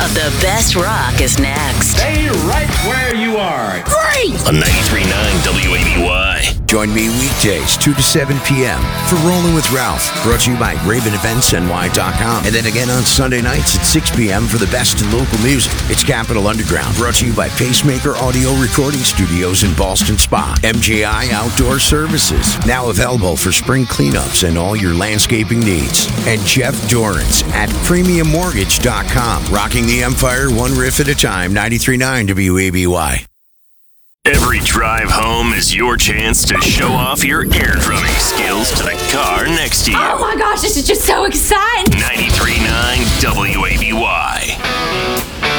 The best rock is next. Stay right where you are. Great! On 93.9 WABY. Join me weekdays, 2 to 7 p.m. for Rolling with Ralph, brought to you by RavenEventsNY.com. And then again on Sunday nights at 6 p.m. for the best in local music. It's Capital Underground, brought to you by Pacemaker Audio Recording Studios in Ballston Spa. MJI Outdoor Services, now available for spring cleanups and all your landscaping needs. And Jeff Dorrance at PremiumMortgage.com, rocking the Empire one riff at a time. 93.9 WABY. Every drive home is your chance to show off your air drumming skills to the car next to you. Oh my gosh, this is just so exciting. 93.9 WABY.